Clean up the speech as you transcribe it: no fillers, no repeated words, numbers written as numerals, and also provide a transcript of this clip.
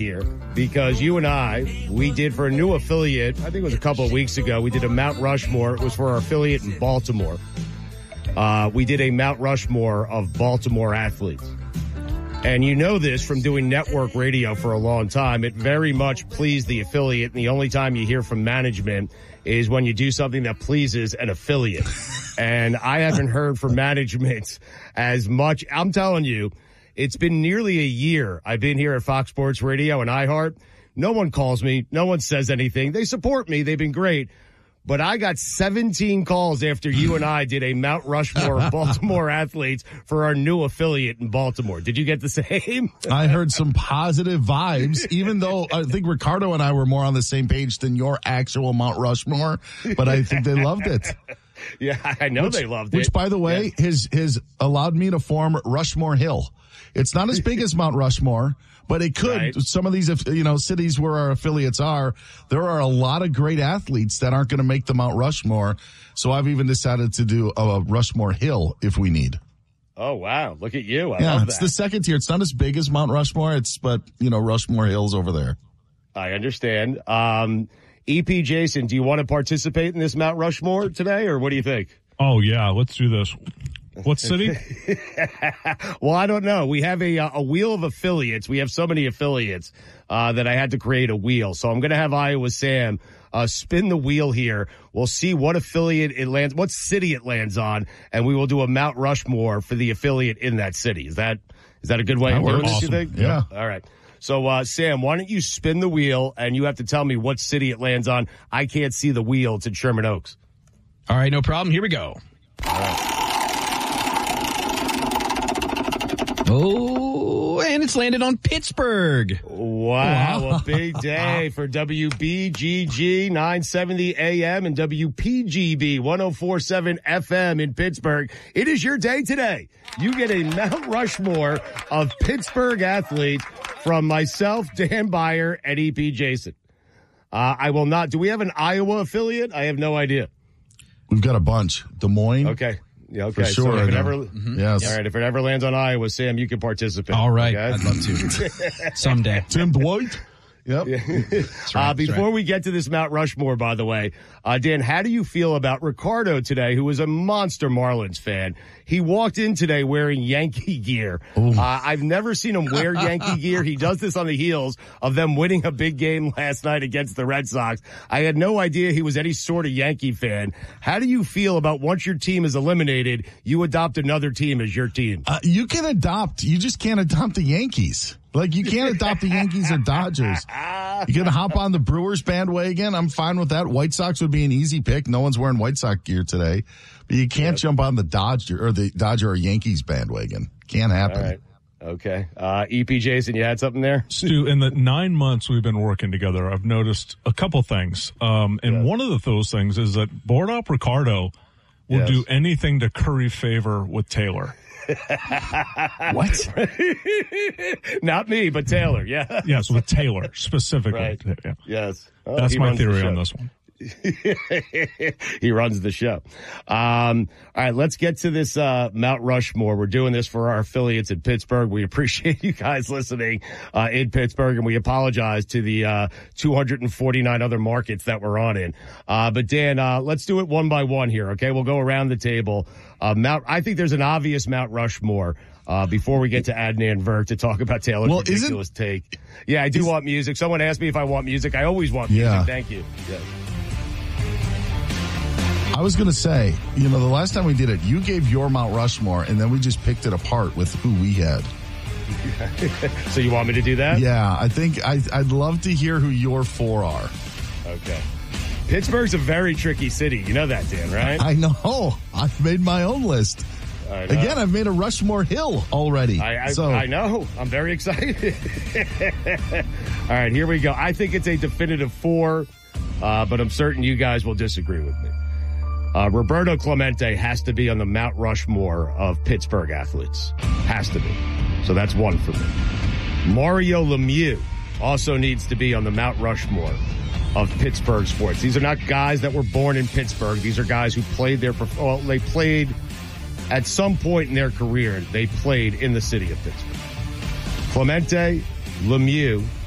here because you and we did for a new affiliate, I think it was a couple of weeks ago, we did a Mount Rushmore. It was for our affiliate in Baltimore. We did a Mount Rushmore of Baltimore athletes. And you know this from doing network radio for a long time. It very much pleased the affiliate, and the only time you hear from management is when you do something that pleases an affiliate. And I haven't heard from management as much. I'm telling you, it's been nearly a year I've been here at Fox Sports Radio and iHeart. No one calls me. No one says anything. They support me. They've been great. But I got 17 calls after you and I did a Mount Rushmore of Baltimore athletes for our new affiliate in Baltimore. Did you get the same? I heard some positive vibes, even though I think Ricardo and I were more on the same page than your actual Mount Rushmore, but I think they loved it. Yeah, I know they loved it. Which, by the way, has allowed me to form Rushmore Hill. It's not as big as Mount Rushmore, but it could. Right. Some of these, cities where our affiliates are, there are a lot of great athletes that aren't going to make the Mount Rushmore. So I've even decided to do a Rushmore Hill if we need. Oh, wow. Look at you. I love that. It's the second tier. It's not as big as Mount Rushmore. But Rushmore Hill's over there. I understand. EP Jason, do you want to participate in this Mount Rushmore today, or what do you think? Oh, yeah. Let's do this. What city? Well, I don't know. We have a wheel of affiliates. We have so many affiliates that I had to create a wheel. So I'm going to have Iowa Sam spin the wheel here. We'll see what affiliate it lands, what city it lands on, and we will do a Mount Rushmore for the affiliate in that city. Is that a good way of doing this, you think? Yeah. All right. So, Sam, why don't you spin the wheel, and you have to tell me what city it lands on. I can't see the wheel. It's in Sherman Oaks. All right, no problem. Here we go. All right. Oh, and it's landed on Pittsburgh. Wow, a big day for WBGG 970 AM and WPGB 1047 FM in Pittsburgh. It is your day today. You get a Mount Rushmore of Pittsburgh athletes from myself, Dan Beyer, and EP Jason. I will not. Do we have an Iowa affiliate? I have no idea. We've got a bunch. Des Moines. Okay. Yeah, okay. For sure. So if it ever, yes. All right. If it ever lands on Iowa, Sam, you can participate. All right. Okay? I'd love to. Someday. Tim Dwight. Yep. That's right, before we get to this Mount Rushmore, by the way, Dan, how do you feel about Ricardo today, who is a monster Marlins fan? He walked in today wearing Yankee gear. I've never seen him wear Yankee gear. He does this on the heels of them winning a big game last night against the Red Sox. I had no idea he was any sort of Yankee fan. How do you feel about once your team is eliminated, you adopt another team as your team? You can adopt. You just can't adopt the Yankees. Like, you can't adopt the Yankees or Dodgers. You can hop on the Brewers bandwagon. I'm fine with that. White Sox would be an easy pick. No one's wearing White Sox gear today. But you can't jump on the Dodger or Yankees bandwagon. Can't happen. All right. Okay. EP Jason, you had something there? Stu, in the 9 months we've been working together, I've noticed a couple things. And one of those things is that Board-Op Ricardo will do anything to curry favor with Taylor. What? Not me, but Taylor. Yeah. Yes, with Taylor specifically. Right. Yeah. Yes. That's my theory on this one. He runs the show. All right, let's get to this Mount Rushmore. We're doing this for our affiliates in Pittsburgh. We appreciate you guys listening in Pittsburgh, and we apologize to the 249 other markets that we're on in. But Dan, let's do it one by one here, okay? We'll go around the table. I think there's an obvious Mount Rushmore. Before we get to Adnan Virk to talk about Taylor's ridiculous take. Yeah, I do want music. Someone asked me if I want music. I always want music. Yeah. Thank you. Yeah. I was going to say, the last time we did it, you gave your Mount Rushmore, and then we just picked it apart with who we had. So you want me to do that? Yeah, I think I'd love to hear who your four are. Okay. Pittsburgh's a very tricky city. You know that, Dan, right? I know. I've made my own list. Again, I've made a Rushmore Hill already. I know. I'm very excited. All right, here we go. I think it's a definitive 4, but I'm certain you guys will disagree with me. Roberto Clemente has to be on the Mount Rushmore of Pittsburgh athletes. Has to be. So that's 1 for me. Mario Lemieux also needs to be on the Mount Rushmore of Pittsburgh sports. These are not guys that were born in Pittsburgh. These are guys who played there they played at some point in their career. They played in the city of Pittsburgh. Clemente, Lemieux,